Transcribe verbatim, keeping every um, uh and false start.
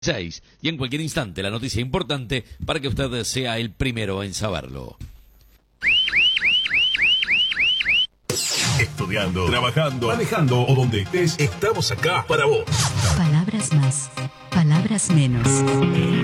seis. Y en cualquier instante la noticia importante para que usted sea el primero en saberlo. Estudiando, trabajando, manejando o donde estés, estamos acá para vos. Palabras más, palabras menos.